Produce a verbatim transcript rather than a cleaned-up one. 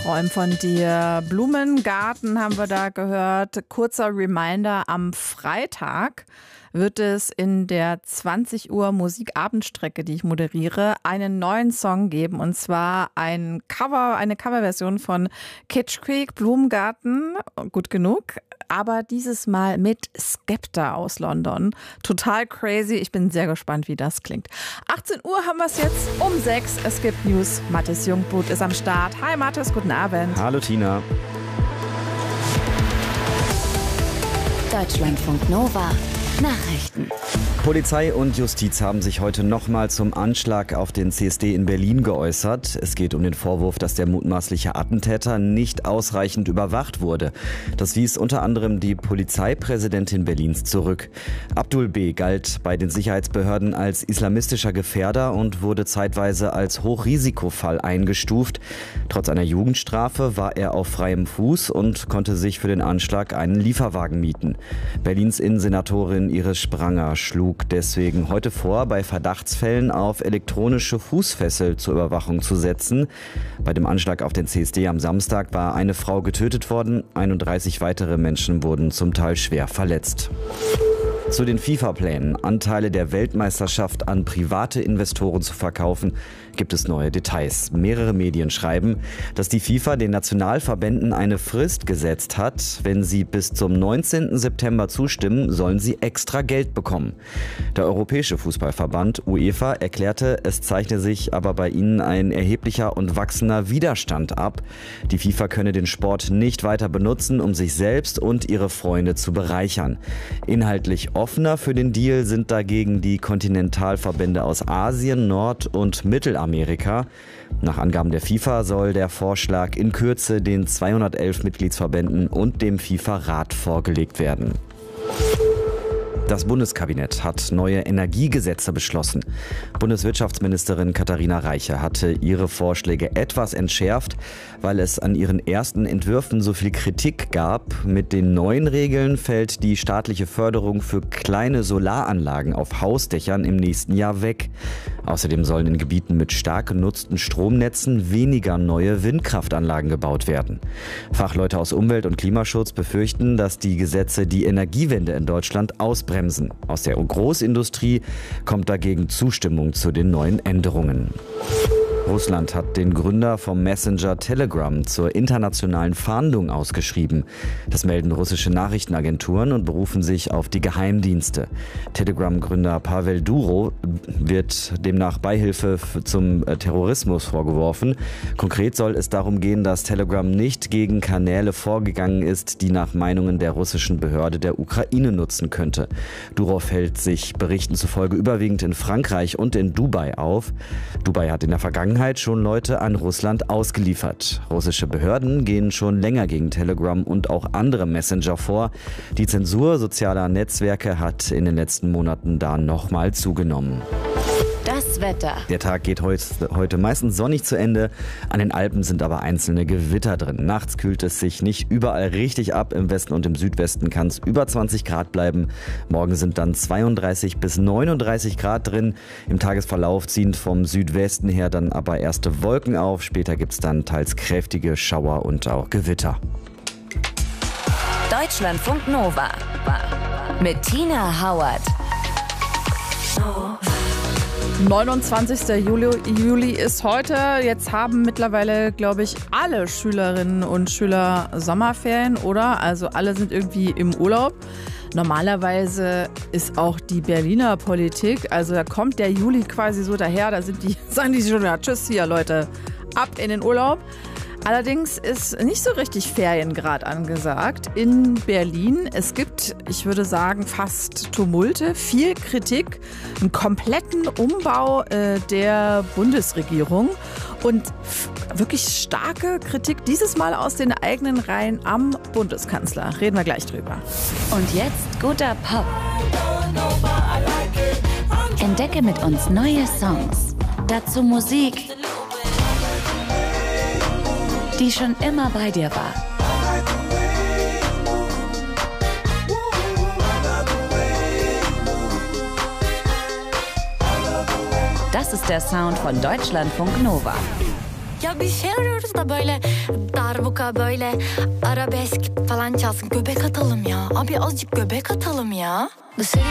Träum von dir. Blumengarten haben wir da gehört. Kurzer Reminder, am Freitag wird es in der zwanzig Uhr Musikabendstrecke, die ich moderiere, einen neuen Song geben. Und zwar ein Cover, eine Coverversion von Kitsch Creek, Blumengarten, gut genug. Aber dieses Mal mit Skepta aus London. Total crazy. Ich bin sehr gespannt, wie das klingt. achtzehn Uhr haben wir es jetzt um sechs. Es gibt News. Mathis Jungbutt ist am Start. Hi Mathis, guten Abend. Hallo Tina. Deutschlandfunk Nova. Nachrichten. Polizei und Justiz haben sich heute nochmal zum Anschlag auf den C S D in Berlin geäußert. Es geht um den Vorwurf, dass der mutmaßliche Attentäter nicht ausreichend überwacht wurde. Das wies unter anderem die Polizeipräsidentin Berlins zurück. Abdul B. galt bei den Sicherheitsbehörden als islamistischer Gefährder und wurde zeitweise als Hochrisikofall eingestuft. Trotz einer Jugendstrafe war er auf freiem Fuß und konnte sich für den Anschlag einen Lieferwagen mieten. Berlins Innensenatorin Iris Spranger schlug deswegen heute vor, bei Verdachtsfällen auf elektronische Fußfessel zur Überwachung zu setzen. Bei dem Anschlag auf den C S D am Samstag war eine Frau getötet worden, einunddreißig weitere Menschen wurden zum Teil schwer verletzt. Zu den FIFA-Plänen, Anteile der Weltmeisterschaft an private Investoren zu verkaufen, gibt es neue Details. Mehrere Medien schreiben, dass die FIFA den Nationalverbänden eine Frist gesetzt hat. Wenn sie bis zum neunzehnten September zustimmen, sollen sie extra Geld bekommen. Der Europäische Fußballverband UEFA erklärte, es zeichne sich aber bei ihnen ein erheblicher und wachsender Widerstand ab. Die FIFA könne den Sport nicht weiter benutzen, um sich selbst und ihre Freunde zu bereichern. Inhaltlich offener für den Deal sind dagegen die Kontinentalverbände aus Asien, Nord- und Mittelamerika. Amerika. Nach Angaben der FIFA soll der Vorschlag in Kürze den zweihundertelf Mitgliedsverbänden und dem FIFA-Rat vorgelegt werden. Das Bundeskabinett hat neue Energiegesetze beschlossen. Bundeswirtschaftsministerin Katharina Reiche hatte ihre Vorschläge etwas entschärft, weil es an ihren ersten Entwürfen so viel Kritik gab. Mit den neuen Regeln fällt die staatliche Förderung für kleine Solaranlagen auf Hausdächern im nächsten Jahr weg. Außerdem sollen in Gebieten mit stark genutzten Stromnetzen weniger neue Windkraftanlagen gebaut werden. Fachleute aus Umwelt- und Klimaschutz befürchten, dass die Gesetze die Energiewende in Deutschland ausbremsen. Aus der Großindustrie kommt dagegen Zustimmung zu den neuen Änderungen. Russland hat den Gründer vom Messenger Telegram zur internationalen Fahndung ausgeschrieben. Das melden russische Nachrichtenagenturen und berufen sich auf die Geheimdienste. Telegram-Gründer Pavel Durov wird demnach Beihilfe zum Terrorismus vorgeworfen. Konkret soll es darum gehen, dass Telegram nicht gegen Kanäle vorgegangen ist, die nach Meinungen der russischen Behörde der Ukraine nutzen könnte. Durov hält sich Berichten zufolge überwiegend in Frankreich und in Dubai auf. Dubai hat in der Vergangenheit schon Leute an Russland ausgeliefert. Russische Behörden gehen schon länger gegen Telegram und auch andere Messenger vor. Die Zensur sozialer Netzwerke hat in den letzten Monaten da nochmal zugenommen. Das Wetter. Der Tag geht heute meistens sonnig zu Ende. An den Alpen sind aber einzelne Gewitter drin. Nachts kühlt es sich nicht überall richtig ab. Im Westen und im Südwesten kann es über zwanzig Grad bleiben. Morgen sind dann zweiunddreißig bis neununddreißig Grad drin. Im Tagesverlauf ziehen vom Südwesten her dann aber erste Wolken auf. Später gibt es dann teils kräftige Schauer und auch Gewitter. Deutschlandfunk Nova. Mit Tina Howard. neunundzwanzigster Juli ist heute. Jetzt haben mittlerweile, glaube ich, alle Schülerinnen und Schüler Sommerferien, oder? Also alle sind irgendwie im Urlaub. Normalerweise ist auch die Berliner Politik, also da kommt der Juli quasi so daher, da sind die, sagen die schon, ja, tschüss hier Leute, ab in den Urlaub. Allerdings ist nicht so richtig Feriengrad angesagt in Berlin. Es gibt, ich würde sagen, fast Tumulte, viel Kritik, einen kompletten Umbau äh, der Bundesregierung und f- wirklich starke Kritik, dieses Mal aus den eigenen Reihen am Bundeskanzler. Reden wir gleich drüber. Und jetzt guter Pop. Entdecke mit uns neue Songs. Dazu Musik, die schon immer bei dir war. Das ist der Sound von Deutschlandfunk Nova. Ya bir şey arıyoruz da böyle daha Roka böyle arabesk falan çalsın. Göbek atalım ya. Abi azıcık göbek atalım ya. Dışarı